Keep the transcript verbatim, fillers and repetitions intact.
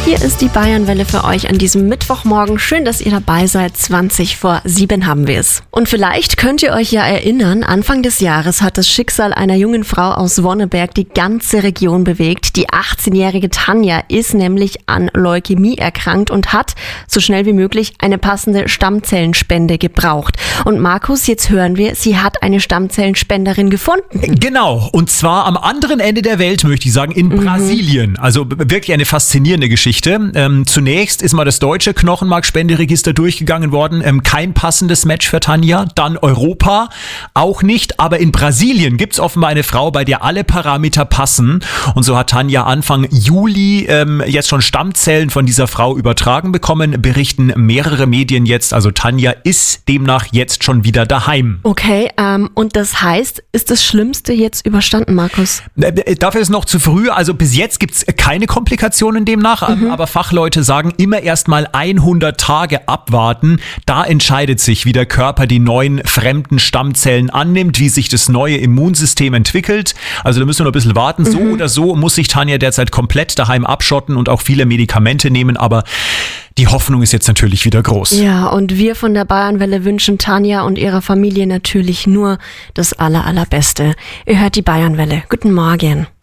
Hier ist die Bayernwelle für euch an diesem Mittwochmorgen. Schön, dass ihr dabei seid. zwanzig vor sieben haben wir es. Und vielleicht könnt ihr euch ja erinnern, Anfang des Jahres hat das Schicksal einer jungen Frau aus Wonneberg die ganze Region bewegt. Die achtzehnjährige Tanja ist nämlich an Leukämie erkrankt und hat so schnell wie möglich eine passende Stammzellenspende gebraucht. Und Markus, jetzt hören wir, sie hat eine Stammzellenspenderin gefunden. Genau, und zwar am anderen Ende der Welt, möchte ich sagen, in Mhm. Brasilien. Also wirklich eine faszinierende Geschichte. Ähm, zunächst ist mal das deutsche Knochenmarkspenderegister durchgegangen worden. Ähm, kein passendes Match für Tanja. Dann Europa, auch nicht. Aber in Brasilien gibt es offenbar eine Frau, bei der alle Parameter passen. Und so hat Tanja Anfang Juli ähm, jetzt schon Stammzellen von dieser Frau übertragen bekommen, berichten mehrere Medien jetzt. Also Tanja ist demnach jetzt schon wieder daheim. Okay, ähm, und das heißt, ist das Schlimmste jetzt überstanden, Markus? Äh, Dafür ist es noch zu früh. Also bis jetzt gibt es keine Komplikationen demnach. Mhm. Aber Fachleute sagen immer erst mal hundert Tage abwarten. Da entscheidet sich, wie der Körper die neuen fremden Stammzellen annimmt, wie sich das neue Immunsystem entwickelt. Also da müssen wir noch ein bisschen warten. So mhm. oder so muss sich Tanja derzeit komplett daheim abschotten und auch viele Medikamente nehmen. Aber die Hoffnung ist jetzt natürlich wieder groß. Ja, und wir von der Bayernwelle wünschen Tanja und ihrer Familie natürlich nur das aller, allerbeste. Ihr hört die Bayernwelle. Guten Morgen.